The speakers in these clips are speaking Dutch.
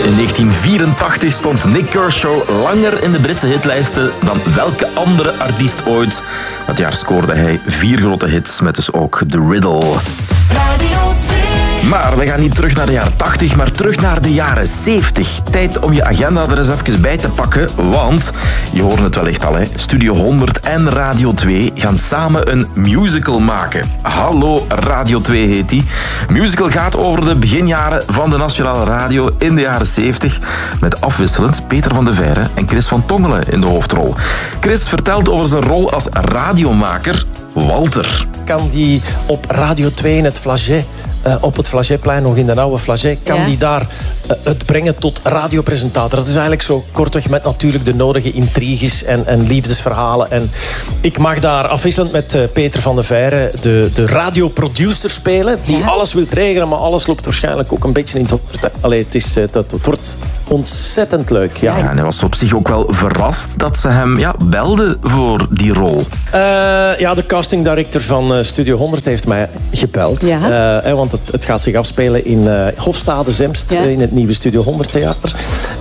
In 1984 stond Nick Kershaw langer in de Britse hitlijsten dan welke andere artiest ooit. Dat jaar scoorde hij 4 grote hits met dus ook The Riddle. Radio 2. Maar we gaan niet terug naar de jaren 80, maar terug naar de jaren 70. Tijd om je agenda er eens even bij te pakken, want je hoort het wellicht al, hè. Studio 100 en Radio 2 gaan samen een musical maken. Hallo Radio 2 heet die. Musical gaat over de beginjaren van de Nationale Radio in de jaren 70, met afwisselend Peter van de Veire en Chris van Tongelen in de hoofdrol. Chris vertelt over zijn rol als radiomaker Walter. Kan die op Radio 2 in het Flagey, op het Flageyplein, nog in de oude Flagey, kan die daar het brengen tot radiopresentator. Dat is eigenlijk zo kortweg met natuurlijk de nodige intriges en liefdesverhalen. En ik mag daar afwisselend met Peter van de Veire de radioproducer spelen, die alles wil regelen, maar alles loopt waarschijnlijk ook een beetje in het hoofd. Allee, het wordt ontzettend leuk. Ja. Ja, en hij was op zich ook wel verrast dat ze hem belden voor die rol. Ja, de casting director van Studio 100 heeft mij gebeld. Ja. Want het gaat zich afspelen in Hofstade-Zemst, in het nieuwe Studio 100 theater.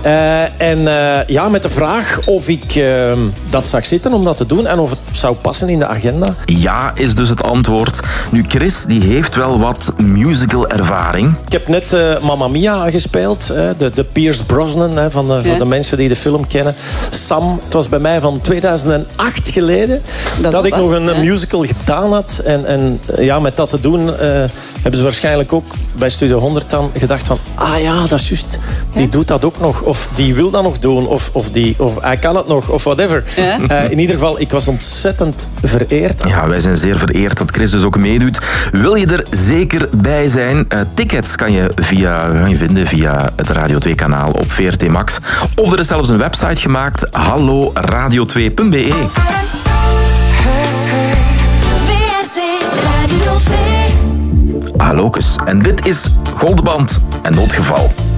Met de vraag of ik dat zag zitten om dat te doen en of het zou passen in de agenda. Ja, is dus het antwoord. Nu, Chris die heeft wel wat musical ervaring. Ik heb net Mamma Mia gespeeld, de Pierce Brosnan, voor de mensen die de film kennen. Sam, het was bij mij van 2008 geleden dat ik nog een musical gedaan had. En met dat te doen hebben ze waarschijnlijk ook bij Studio 100 dan gedacht van, dat is juist. Die doet dat ook nog. Of die wil dat nog doen. Of hij kan het nog. Of whatever. Ja? In ieder geval, ik was ontzettend vereerd. Ja, wij zijn zeer vereerd dat Chris dus ook meedoet. Wil je er zeker bij zijn? Tickets kan je vinden via het Radio 2 kanaal op VRT Max. Of er is zelfs een website gemaakt. halloradio2.be. VRT Radio 2. Hallo, en dit is Goldband en Noodgeval.